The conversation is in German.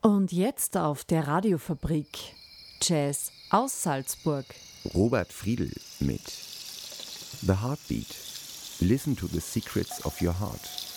Und jetzt auf der Radiofabrik Jazz aus Salzburg. Robert Friedl mit The Heartbeat. Listen to the secrets of your heart.